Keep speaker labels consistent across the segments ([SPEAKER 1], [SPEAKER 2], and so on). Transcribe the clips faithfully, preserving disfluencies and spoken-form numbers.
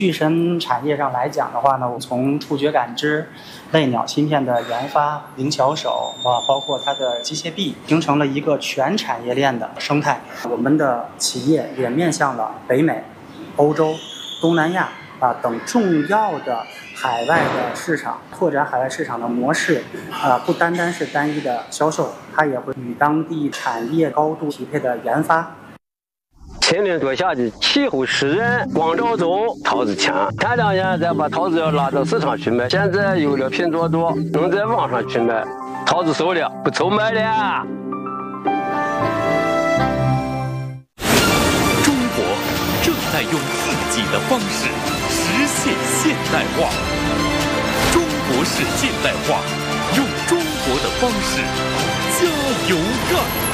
[SPEAKER 1] 具身产业上来讲的话呢，我从触觉感知、类鸟芯片的研发、灵巧手啊，包括它的机械臂，形成了一个全产业链的生态。我们的企业也面向了北美、欧洲、东南亚啊等重要的海外的市场，拓展海外市场的模式啊，不单单是单一的销售，它也会与当地产业高度匹配的研发。
[SPEAKER 2] 千年多夏季，气候湿润，光照足，桃子强。前两年再把桃子要拉到市场去卖，现在有了品种多，能在网上去卖，桃子熟了，不愁卖了。
[SPEAKER 3] 中国正在用自己的方式实现现代化。中国式现代化，用中国的方式加油干。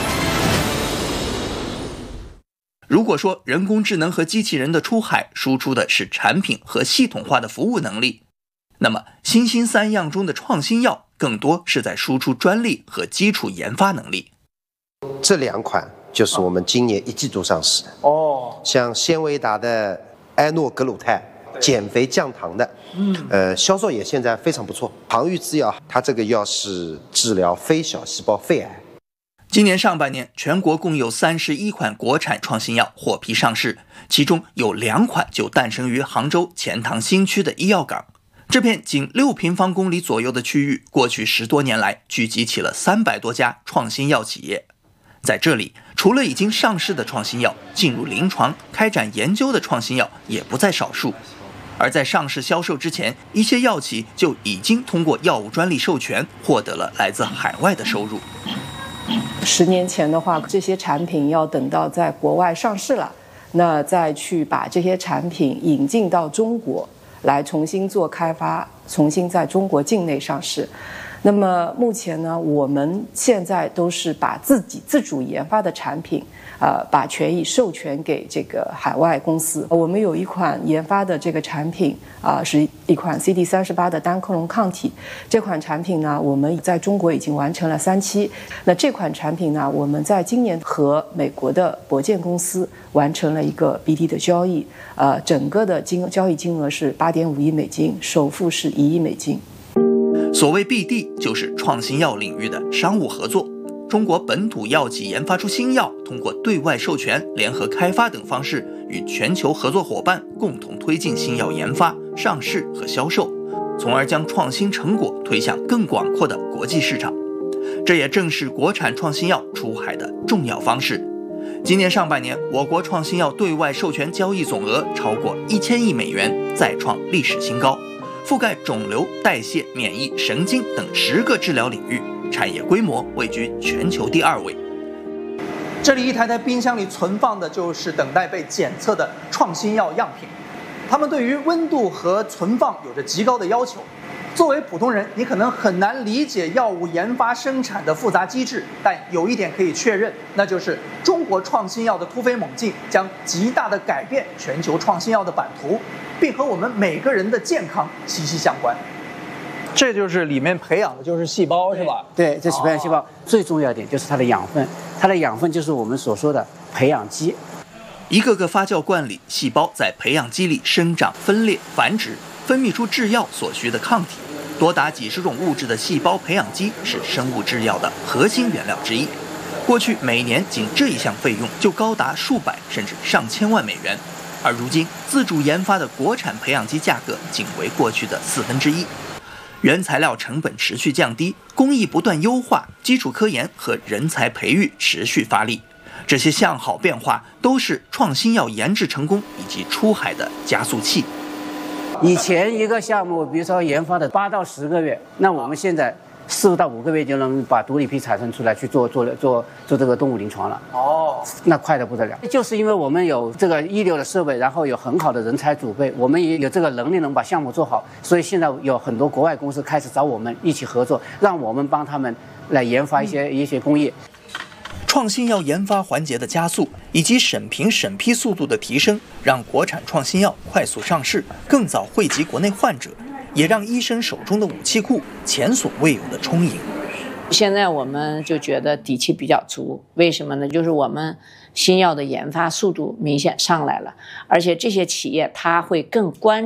[SPEAKER 4] 如果说人工智能和机器人的出海输出的是产品和系统化的服务能力，那么新兴三样中的创新药更多是在输出专利和基础研发能力。
[SPEAKER 5] 这两款就是我们今年一季度上市的哦，像纤维达的埃诺格鲁肽，减肥降糖的，嗯，呃，销售也现在非常不错。航域制药，它这个药是治疗非小细胞肺癌。
[SPEAKER 4] 今年上半年，全国共有三十一款国产创新药获批上市，其中有两款就诞生于杭州钱塘新区的医药港。这片仅六平方公里左右的区域，过去十多年来聚集起了三百多家创新药企业。在这里，除了已经上市的创新药，进入临床开展研究的创新药也不在少数。而在上市销售之前，一些药企就已经通过药物专利授权获得了来自海外的收入。
[SPEAKER 6] 十年前的话，这些产品要等到在国外上市了，那再去把这些产品引进到中国来重新做开发，重新在中国境内上市。那么目前呢，我们现在都是把自己自主研发的产品呃，把权益授权给这个海外公司。我们有一款研发的这个产品啊、呃，是一款 C D 三十八 的单克隆抗体。这款产品呢，我们在中国已经完成了三期。那这款产品呢，我们在今年和美国的博健公司完成了一个 B D 的交易，呃，整个的金交易金额是 八点五亿美金，首付是一亿美金。
[SPEAKER 4] 所谓 B D 就是创新药领域的商务合作。中国本土药企研发出新药，通过对外授权、联合开发等方式，与全球合作伙伴共同推进新药研发、上市和销售，从而将创新成果推向更广阔的国际市场。这也正是国产创新药出海的重要方式。今年上半年，我国创新药对外授权交易总额超过一千亿美元，再创历史新高，覆盖肿瘤、代谢、免疫、神经等十个治疗领域。产业规模位居全球第二位。
[SPEAKER 7] 这里一台台冰箱里存放的就是等待被检测的创新药样品，它们对于温度和存放有着极高的要求。作为普通人，你可能很难理解药物研发生产的复杂机制，但有一点可以确认，那就是中国创新药的突飞猛进将极大地改变全球创新药的版图，并和我们每个人的健康息息相关。这就是里面培养的就是细胞是吧？
[SPEAKER 8] 对，这是培养细胞、哦、最重要一点就是它的养分，它的养分就是我们所说的培养基。
[SPEAKER 4] 一个个发酵罐里，细胞在培养基里生长、分裂、繁殖，分泌出制药所需的抗体。多达几十种物质的细胞培养基是生物制药的核心原料之一。过去每年仅这一项费用就高达数百甚至上千万美元，而如今自主研发的国产培养基价格仅为过去的四分之一。原材料成本持续降低，工艺不断优化，基础科研和人才培育持续发力，这些向好变化都是创新药研制成功以及出海的加速器。
[SPEAKER 8] 以前一个项目，比如说研发的八到十个月，那我们现在四到五个月就能把毒理批产生出来，去做做做做这个动物临床了。哦，那快得不得了。就是因为我们有这个一流的设备，然后有很好的人才储备，我们也有这个能力能把项目做好，所以现在有很多国外公司开始找我们一起合作，让我们帮他们来研发一些、嗯、一些工艺。
[SPEAKER 4] 创新药研发环节的加速以及审评审批速度的提升，让国产创新药快速上市，更早惠及国内患者，也让医生手中的武器库前所未有的充盈。
[SPEAKER 9] 现在我们就觉得底气比较足，为什么呢？就是我们新药的研发速度明显上来了，而且这些企业它会更关